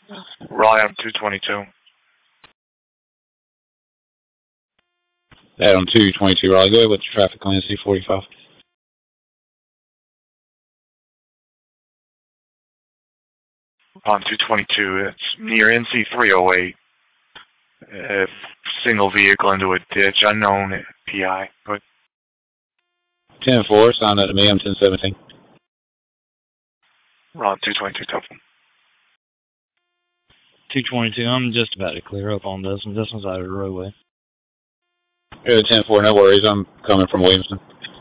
Raleigh on 222. That on 222 Raleigh. Go ahead with the traffic on NC45. On 222, it's near NC308. Single vehicle into a ditch, unknown PI. But 10-4, sign that to me. I'm 1017. we're on 222 telephone. 222, I'm just about to clear up on this one. This one's out of the roadway. Yeah, 10-4, no worries. I'm coming from Williamston.